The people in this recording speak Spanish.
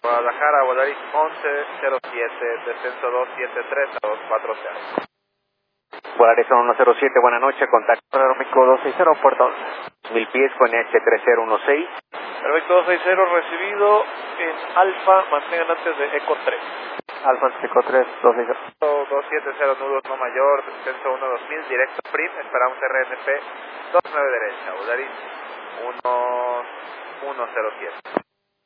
Guadalajara, Volaris 1107, descenso 273 a 240. Volaris 107, buena noche, contacto aerómico 260, puerta 11. 1000 pies con H3016. Perfecto, 260 recibido en Alfa, mantengan antes de Eco 3. Alfa Eco 3, 260. 270 nudos no mayor, descenso 12000, directo PRIM, esperamos RNP 29 derecha, Volaris 107.